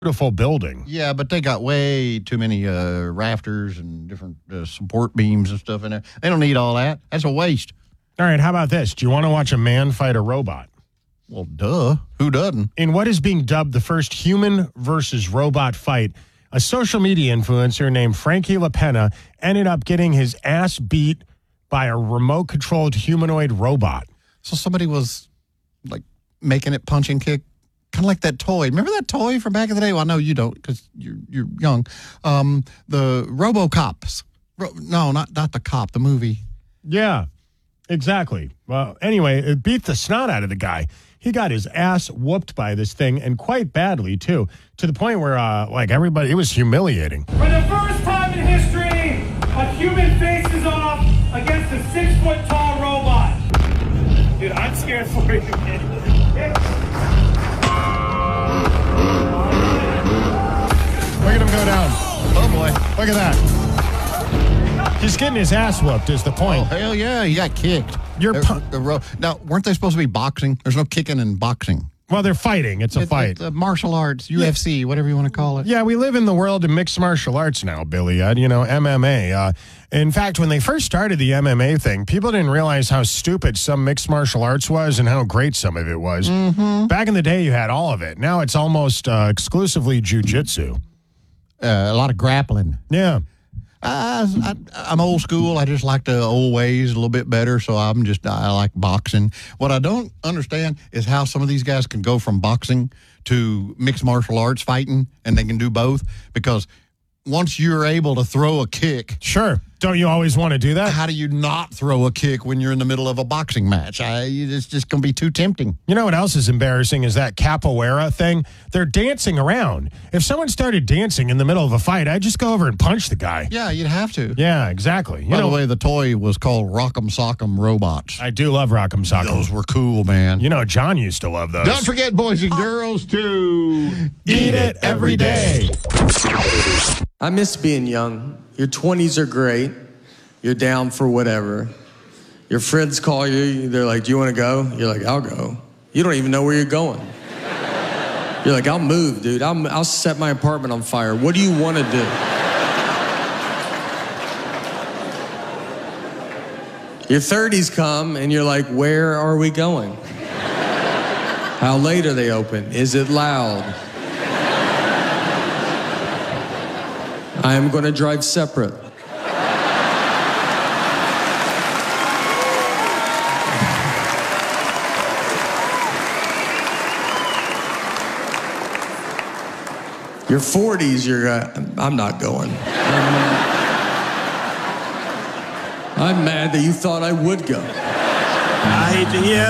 beautiful building. Yeah, but they got way too many rafters and different support beams and stuff in there. They don't need all that. That's a waste. All right, how about this? Do you want to watch a man fight a robot? Well, duh. Who doesn't? In what is being dubbed the first human versus robot fight, a social media influencer named Frankie LaPena ended up getting his ass beat by a remote-controlled humanoid robot. So somebody was, like, making it punch and kick, kind of like that toy. Remember that toy from back in the day? Well, I know you don't because you're young. The RoboCops. No, not the cop, the movie. Yeah, exactly. Well, anyway, it beat the snot out of the guy. He got his ass whooped by this thing, and quite badly, too, to the point where, everybody, it was humiliating. For the first time in history, a human faces off against a 6-foot-tall robot. Dude, I'm scared for you, man. Look at him go down. Oh, boy. Look at that. He's getting his ass whooped is the point. Oh, hell yeah, he got kicked. Now, weren't they supposed to be boxing? There's no kicking in boxing. Well, they're fighting. It's a fight. It's martial arts, UFC, whatever you want to call it. Yeah, we live in the world of mixed martial arts now, Billy. MMA. In fact, when they first started the MMA thing, people didn't realize how stupid some mixed martial arts was and how great some of it was. Mm-hmm. Back in the day, you had all of it. Now it's almost exclusively jiu-jitsu. A lot of grappling. Yeah. I'm old school. I just like the old ways a little bit better, so I like boxing. What I don't understand is how some of these guys can go from boxing to mixed martial arts fighting, and they can do both, because once you're able to throw a kick... Sure. Don't you always want to do that? How do you not throw a kick when you're in the middle of a boxing match? It's just going to be too tempting. You know what else is embarrassing is that capoeira thing. They're dancing around. If someone started dancing in the middle of a fight, I'd just go over and punch the guy. Yeah, you'd have to. Yeah, exactly. By the way, the toy was called Rock'em Sock'em Robots. I do love Rock'em Sock'em. Those were cool, man. You know, John used to love those. Don't forget, boys and girls, to eat it every day. I miss being young. Your 20s are great. You're down for whatever. Your friends call you. They're like, do you want to go? You're like, I'll go. You don't even know where you're going. You're like, I'll move, dude. I'll set my apartment on fire. What do you want to do? Your 30s come, and you're like, where are we going? How late are they open? Is it loud? I am going to drive separate. Your 40s, I'm not going. I'm mad that you thought I would go. I hate to hear